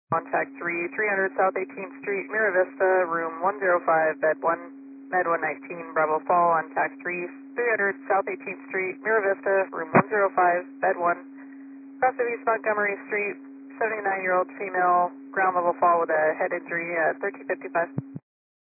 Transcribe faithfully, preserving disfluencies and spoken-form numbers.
Contact three, three hundred South eighteenth Street, Mira Vista, room one oh five, bed one, med one nineteen, Bravo Fall, on tax three, three hundred South eighteenth Street, Mira Vista, room one oh five, bed one, cross of East Montgomery Street, seventy-nine-year-old female, ground level fall with a head injury at thirteen fifty-five.